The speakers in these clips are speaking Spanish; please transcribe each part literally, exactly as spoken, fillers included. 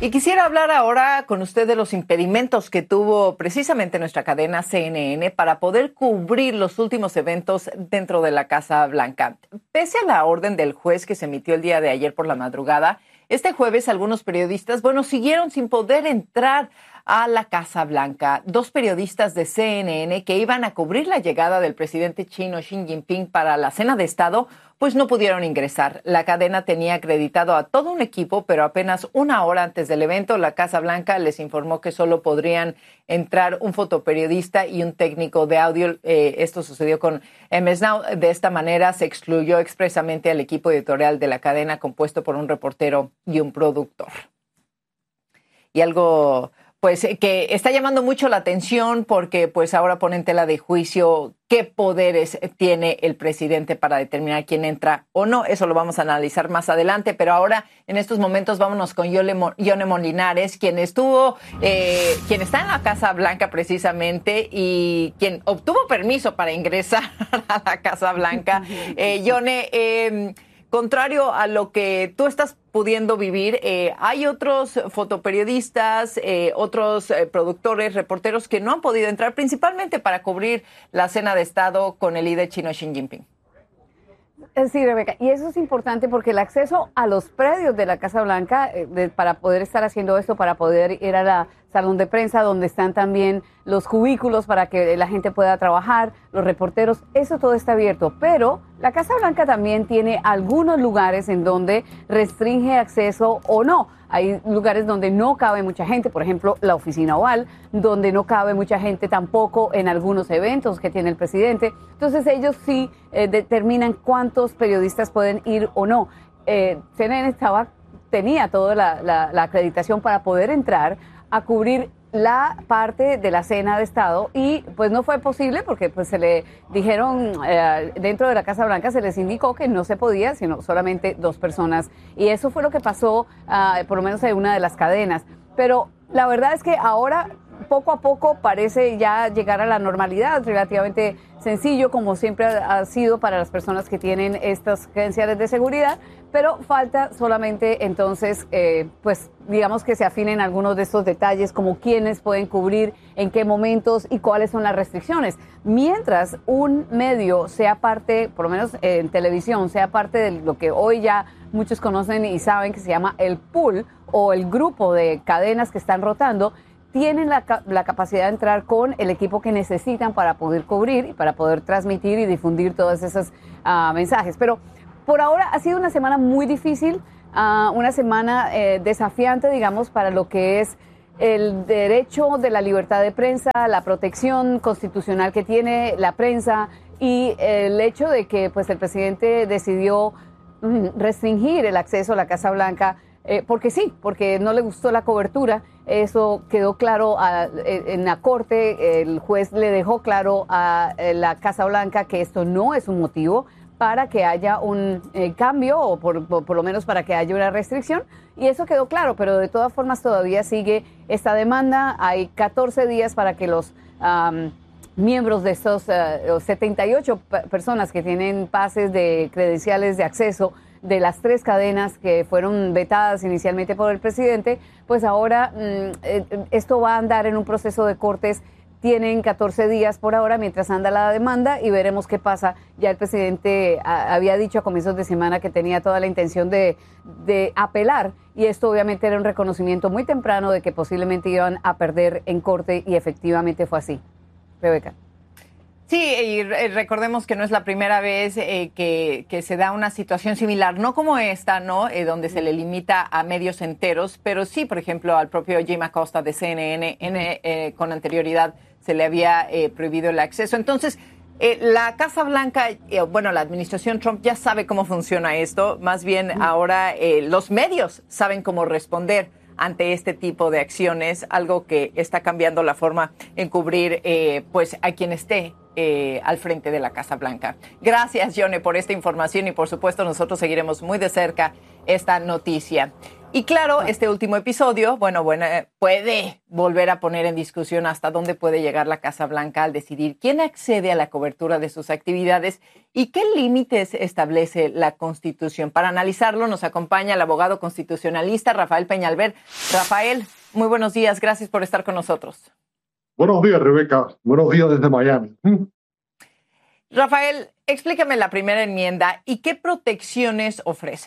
Y quisiera hablar ahora con usted de los impedimentos que tuvo precisamente nuestra cadena C N N para poder cubrir los últimos eventos dentro de la Casa Blanca. Pese a la orden del juez que se emitió el día de ayer por la madrugada, este jueves algunos periodistas, bueno, siguieron sin poder entrar a la Casa Blanca. Dos periodistas de C N N que iban a cubrir la llegada del presidente chino Xi Jinping para la cena de Estado, pues no pudieron ingresar. La cadena tenía acreditado a todo un equipo, pero apenas una hora antes del evento, la Casa Blanca les informó que solo podrían entrar un fotoperiodista y un técnico de audio. Eh, esto sucedió con M S Now. De esta manera se excluyó expresamente al equipo editorial de la cadena, compuesto por un reportero y un productor. Y algo pues que está llamando mucho la atención porque pues ahora pone en tela de juicio qué poderes tiene el presidente para determinar quién entra o no. Eso lo vamos a analizar más adelante, pero ahora en estos momentos vámonos con Yone Molinares, quien estuvo, eh, quien está en la Casa Blanca precisamente y quien obtuvo permiso para ingresar a la Casa Blanca. Eh, Yone, eh, contrario a lo que tú estás pudiendo vivir, eh, hay otros fotoperiodistas, eh, otros eh, productores, reporteros que no han podido entrar, principalmente para cubrir la cena de Estado con el líder chino Xi Jinping. Sí, Rebeca, y eso es importante porque el acceso a los predios de la Casa Blanca, eh, de, para poder estar haciendo esto, para poder ir a la salón de prensa donde están también los cubículos para que la gente pueda trabajar, los reporteros, eso todo está abierto. Pero la Casa Blanca también tiene algunos lugares en donde restringe acceso o no. Hay lugares donde no cabe mucha gente, por ejemplo, la oficina oval, donde no cabe mucha gente tampoco en algunos eventos que tiene el presidente. Entonces ellos sí eh, determinan cuántos periodistas pueden ir o no. Eh, C N N estaba, tenía toda la, la, la acreditación para poder entrar a cubrir la parte de la cena de Estado y pues no fue posible porque pues se le dijeron eh, dentro de la Casa Blanca se les indicó que no se podía, sino solamente dos personas, y eso fue lo que pasó uh, por lo menos en una de las cadenas. Pero la verdad es que ahora poco a poco parece ya llegar a la normalidad, relativamente sencillo como siempre ha, ha sido para las personas que tienen estas credenciales de seguridad, pero falta solamente entonces eh, pues digamos que se afinen algunos de estos detalles como quiénes pueden cubrir, en qué momentos y cuáles son las restricciones. Mientras un medio sea parte, por lo menos en televisión, sea parte de lo que hoy ya muchos conocen y saben que se llama el pool o el grupo de cadenas que están rotando, tienen la, la capacidad de entrar con el equipo que necesitan para poder cubrir y para poder transmitir y difundir todos esos uh, mensajes. Pero por ahora ha sido una semana muy difícil, uh, una semana eh, desafiante, digamos, para lo que es el derecho de la libertad de prensa, la protección constitucional que tiene la prensa y el hecho de que pues, el presidente decidió mm, restringir el acceso a la Casa Blanca. Eh, porque sí, porque no le gustó la cobertura, eso quedó claro a, en la corte, el juez le dejó claro a, a la Casa Blanca que esto no es un motivo para que haya un eh, cambio o por, por, por lo menos para que haya una restricción, y eso quedó claro, pero de todas formas todavía sigue esta demanda. Hay catorce días para que los um, miembros de estos uh, setenta y ocho personas que tienen pases de credenciales de acceso de las tres cadenas que fueron vetadas inicialmente por el presidente, pues ahora mmm, esto va a andar en un proceso de cortes. Tienen catorce días por ahora mientras anda la demanda y veremos qué pasa. Ya el presidente a, había dicho a comienzos de semana que tenía toda la intención de, de apelar, y esto obviamente era un reconocimiento muy temprano de que posiblemente iban a perder en corte, y efectivamente fue así. Rebeca. Sí, y recordemos que no es la primera vez eh, que, que se da una situación similar, no como esta, ¿no? Eh, donde se le limita a medios enteros, pero sí, por ejemplo, al propio Jim Acosta de C N N, N, eh, con anterioridad se le había eh, prohibido el acceso. Entonces, eh, la Casa Blanca, eh, bueno, la administración Trump ya sabe cómo funciona esto, más bien ahora eh, los medios saben cómo responder ante este tipo de acciones, algo que está cambiando la forma en cubrir eh, pues a quien esté eh, al frente de la Casa Blanca. Gracias, Yone, por esta información y por supuesto nosotros seguiremos muy de cerca esta noticia. Y claro, este último episodio, bueno, bueno, eh, puede volver a poner en discusión hasta dónde puede llegar la Casa Blanca al decidir quién accede a la cobertura de sus actividades y qué límites establece la Constitución. Para analizarlo nos acompaña el abogado constitucionalista Rafael Peñalver. Rafael, muy buenos días, gracias por estar con nosotros. Buenos días, Rebeca. Buenos días desde Miami. Rafael, explícame la primera enmienda y qué protecciones ofrece.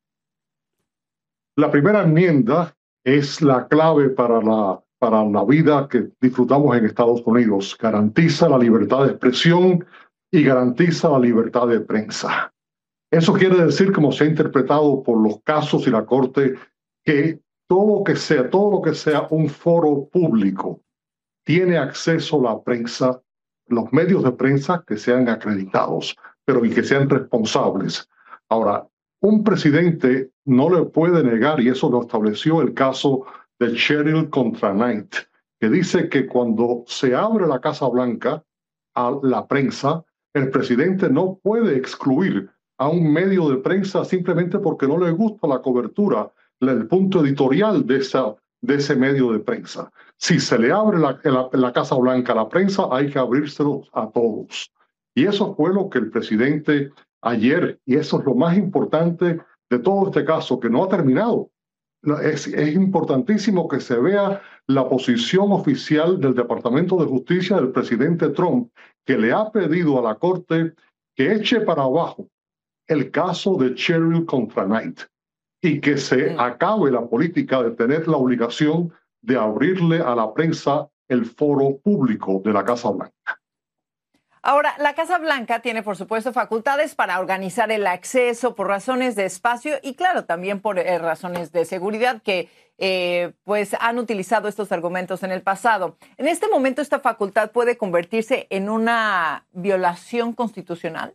La primera enmienda es la clave para la, para la vida que disfrutamos en Estados Unidos. Garantiza la libertad de expresión y garantiza la libertad de prensa. Eso quiere decir, como se ha interpretado por los casos y la Corte, que todo lo que sea, todo lo que sea un foro público tiene acceso a la prensa, los medios de prensa que sean acreditados, pero y que sean responsables. Ahora, un presidente no le puede negar, y eso lo estableció el caso de Cheryl contra Knight, que dice que cuando se abre la Casa Blanca a la prensa, el presidente no puede excluir a un medio de prensa simplemente porque no le gusta la cobertura, el punto editorial de, esa, de ese medio de prensa. Si se le abre la, la, la Casa Blanca a la prensa, hay que abrírselo a todos. Y eso fue lo que el presidente ayer, y eso es lo más importante de todo este caso, que no ha terminado. Es, es importantísimo que se vea la posición oficial del Departamento de Justicia del presidente Trump, que le ha pedido a la Corte que eche para abajo el caso de Cheryl contra Knight y que se acabe la política de tener la obligación de abrirle a la prensa el foro público de la Casa Blanca. Ahora, la Casa Blanca tiene, por supuesto, facultades para organizar el acceso por razones de espacio y, claro, también por eh, razones de seguridad que eh, pues han utilizado estos argumentos en el pasado. En este momento, ¿esta facultad puede convertirse en una violación constitucional?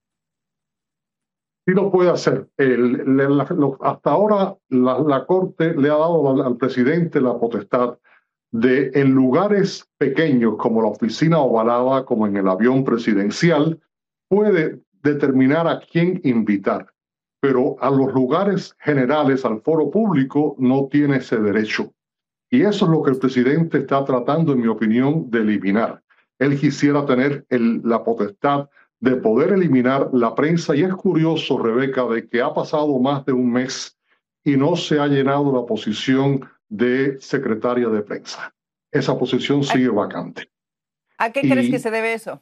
Sí lo puede hacer. El, la, la, lo, hasta ahora la, la Corte le ha dado al, al presidente la potestad de, en lugares pequeños como la oficina ovalada, como en el avión presidencial, puede determinar a quién invitar. Pero a los lugares generales, al foro público, no tiene ese derecho. Y eso es lo que el presidente está tratando, en mi opinión, de eliminar. Él quisiera tener el, la potestad de poder eliminar la prensa. Y es curioso, Rebeca, de que ha pasado más de un mes y no se ha llenado la posición de secretaria de prensa. Esa posición sigue vacante. ¿A qué y crees que se debe eso?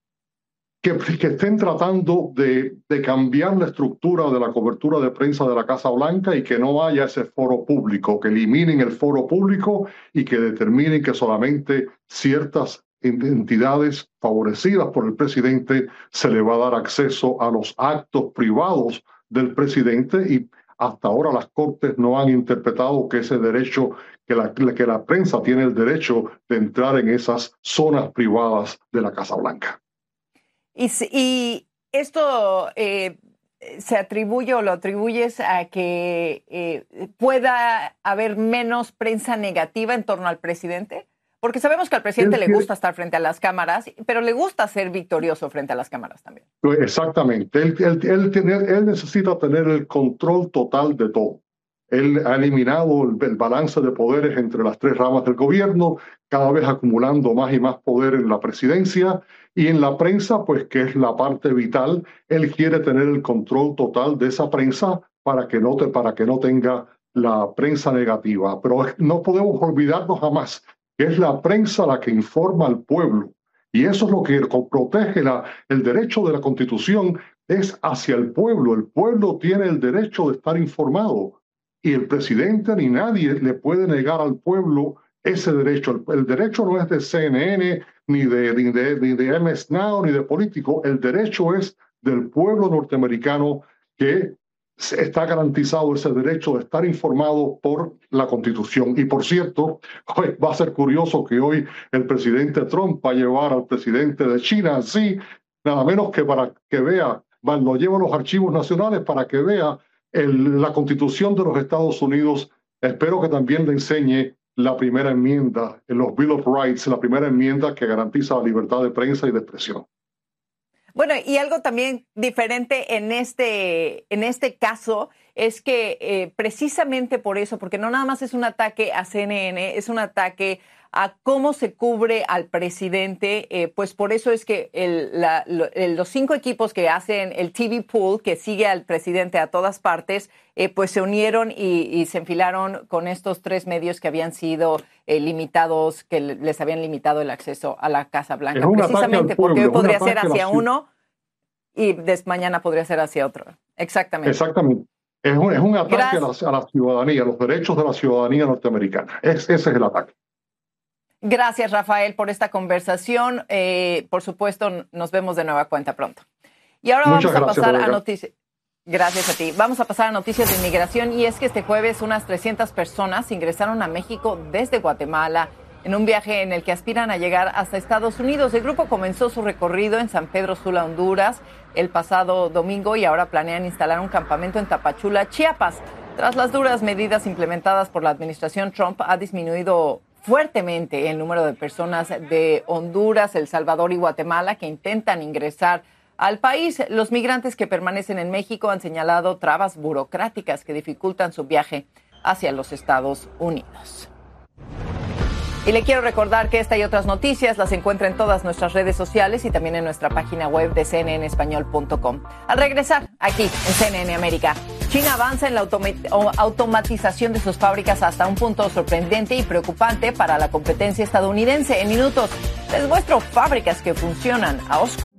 Que, que estén tratando de, de cambiar la estructura de la cobertura de prensa de la Casa Blanca y que no haya ese foro público, que eliminen el foro público y que determinen que solamente ciertas entidades favorecidas por el presidente se le va a dar acceso a los actos privados del presidente, y hasta ahora las Cortes no han interpretado que ese derecho, que la, que la prensa tiene el derecho de entrar en esas zonas privadas de la Casa Blanca. Y, y esto eh, se atribuye o lo atribuyes a que eh, pueda haber menos prensa negativa en torno al presidente, porque sabemos que al presidente le gusta estar frente a las cámaras, pero le gusta ser victorioso frente a las cámaras también. Exactamente. Él, él, él, tener, él necesita tener el control total de todo. Él ha eliminado el, el balance de poderes entre las tres ramas del gobierno, cada vez acumulando más y más poder en la presidencia y en la prensa, pues que es la parte vital. Él quiere tener el control total de esa prensa para que no, te, para que no tenga la prensa negativa. Pero no podemos olvidarnos jamás que es la prensa la que informa al pueblo. Y eso es lo que protege la, el derecho de la Constitución, es hacia el pueblo. El pueblo tiene el derecho de estar informado. Y el presidente ni nadie le puede negar al pueblo ese derecho. El, el derecho no es de C N N, ni de, ni, de, ni de M S Now, ni de político. El derecho es del pueblo norteamericano, que está garantizado ese derecho de estar informado por la Constitución. Y por cierto, va a ser curioso que hoy el presidente Trump va a llevar al presidente de China, así, nada menos que para que vea, va, lo lleva a los archivos nacionales para que vea el, la Constitución de los Estados Unidos. Espero que también le enseñe la primera enmienda, en los Bill of Rights, la primera enmienda que garantiza la libertad de prensa y de expresión. Bueno, y algo también diferente en este, en este caso es que eh, precisamente por eso, porque no nada más es un ataque a C N N, es un ataque a cómo se cubre al presidente, eh, pues por eso es que el, la, lo, el, los cinco equipos que hacen el T V Pool, que sigue al presidente a todas partes, eh, pues se unieron y, y se enfilaron con estos tres medios que habían sido eh, limitados, que les habían limitado el acceso a la Casa Blanca. Precisamente porque hoy podría ser hacia uno y des, mañana podría ser hacia otro. Exactamente. Exactamente. Es un, es un ataque a la, a la ciudadanía, a los derechos de la ciudadanía norteamericana. Es, ese es el ataque. Gracias, Rafael, por esta conversación. Eh, por supuesto, nos vemos de nueva cuenta pronto. Y ahora Muchas vamos a gracias, pasar Rebeca. a noticias. Gracias a ti. Vamos a pasar a noticias de inmigración y es que este jueves unas trescientas personas ingresaron a México desde Guatemala en un viaje en el que aspiran a llegar hasta Estados Unidos. El grupo comenzó su recorrido en San Pedro Sula, Honduras, el pasado domingo y ahora planean instalar un campamento en Tapachula, Chiapas. Tras las duras medidas implementadas por la administración Trump, ha disminuido fuertemente el número de personas de Honduras, El Salvador y Guatemala que intentan ingresar al país. Los migrantes que permanecen en México han señalado trabas burocráticas que dificultan su viaje hacia los Estados Unidos. Y le quiero recordar que esta y otras noticias las encuentra en todas nuestras redes sociales y también en nuestra página web de C N N español punto com. Al regresar aquí en C N N América, China avanza en la automa- automatización de sus fábricas hasta un punto sorprendente y preocupante para la competencia estadounidense. En minutos les muestro fábricas que funcionan a oscuras.